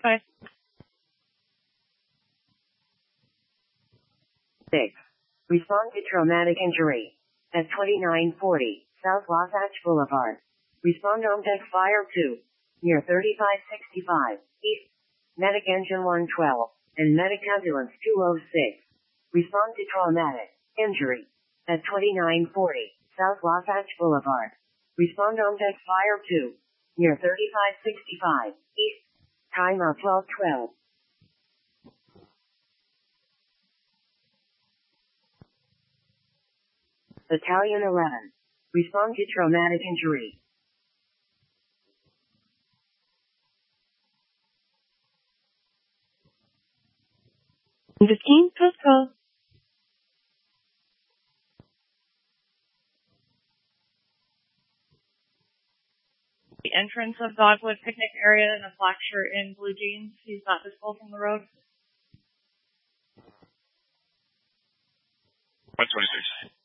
Bye. 6. Respond to traumatic injury. At 2940 South Wasatch Boulevard. Respond on deck fire 2. Near 3565 East. Medic engine 112 and medic ambulance 206. Respond to traumatic injury. At 2940 South Wasatch Boulevard. Respond on deck fire 2. Near 3565 East. Timer 1212. Battalion 11. Respond to traumatic injury. The team postcode. The entrance of Dogwood Picnic area in a black shirt and blue jeans. He's not visible from the road. 126.